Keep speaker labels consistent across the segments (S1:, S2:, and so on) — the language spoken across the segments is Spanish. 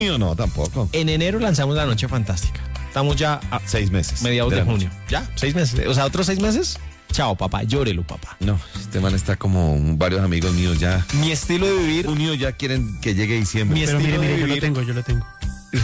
S1: No, tampoco.
S2: En enero lanzamos La Noche Fantástica. Estamos ya a
S1: 6 meses.
S2: mediados de
S1: la
S2: junio.
S1: noche.
S2: ¿Ya? 6 meses. O sea, otros 6 meses. Chao, papá. Llórelo, papá.
S1: No, este man está como varios amigos míos ya.
S2: Mi estilo de vivir.
S1: Unidos ya quieren que llegue diciembre.
S2: Mi
S3: Pero
S2: estilo
S3: mire,
S2: de
S3: yo lo
S2: vivir.
S3: tengo, yo lo tengo.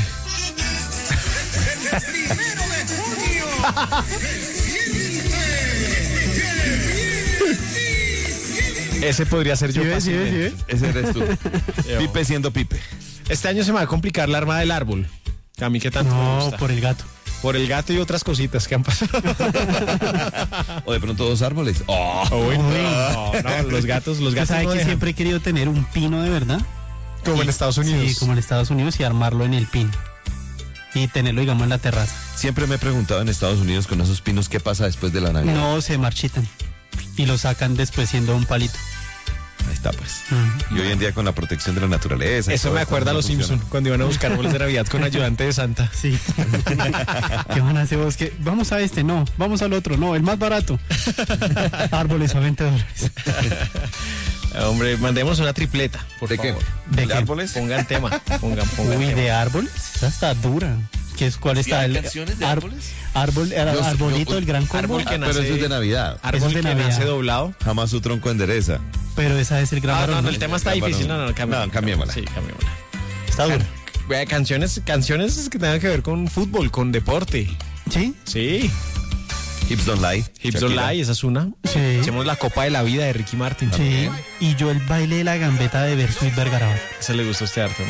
S2: Ese podría ser yo.
S3: ¿Sí ve, sí ve,
S2: fácilmente.
S3: sí ve?
S1: Ese eres tú. Pipe siendo Pipe.
S2: Este año se me va a complicar la arma del árbol. A mí que tanto me
S3: No,
S2: gusta.
S3: por el gato.
S2: Por el gato y otras cositas que han pasado.
S1: O de pronto 2 árboles. Oh.
S2: Uy, no, los gatos
S3: ¿Sabe
S2: no
S3: que
S2: dejan.
S3: siempre he querido tener un pino de verdad?
S2: Como en Estados Unidos.
S3: Sí, como en Estados Unidos y armarlo en el pino. Y tenerlo, digamos, en la terraza.
S1: Siempre me he preguntado en Estados Unidos con esos pinos qué pasa después de la Navidad.
S3: No se marchitan. Y lo sacan después siendo un palito.
S1: Ahí está pues.
S3: Ujú.
S1: Y hoy en día con la protección de la naturaleza. y
S2: Eso
S1: todo
S2: me
S1: esto,
S2: acuerda a
S1: no
S2: los
S1: funciona.
S2: Simpsons cuando iban a buscar árboles de Navidad con ayudante de Santa.
S3: Sí. ¿Qué van a hacer vos? ¿Qué? Vamos a este, no. Vamos al otro, no. El más barato. Árboles a $20.
S2: Hombre, mandemos una tripleta, por
S1: ¿De qué?
S2: favor.
S3: ¿De
S1: ¿De
S3: qué?
S1: árboles?
S2: Pongan tema. Pongan
S3: Uy,
S2: tema.
S3: de árboles. Esa está dura. ¿Cuál
S1: ¿Sí
S3: está
S1: hay
S3: el
S1: canciones de
S3: ar-
S1: árboles?
S3: Arbolito,
S1: yo-
S3: el gran combo.
S2: árbol que
S1: Ah, pero
S2: nace-
S1: eso es de Navidad.
S2: Árbol
S3: Eso es de
S2: que
S3: Navidad.
S2: nace doblado.
S1: Jamás su tronco endereza.
S3: Pero esa es el gran
S2: Ah, no,
S3: varón.
S2: no, el tema está
S1: Gran
S2: difícil.
S1: varón.
S2: No, cambiémosla.
S1: No, cambiémosla.
S2: Sí, cambiémosla.
S3: Está dura.
S2: Vea, canciones que tengan que ver con fútbol, con deporte.
S3: ¿Sí?
S2: Sí.
S1: Hips Don't Lie.
S2: Hips Don't
S1: Shakira.
S2: Lie, esa es una.
S3: Sí.
S2: Hacemos la Copa de la Vida de Ricky Martin.
S3: Sí. Y yo el baile de la gambeta de Verso y Vergarabat.
S2: Ese le gusta a usted harto.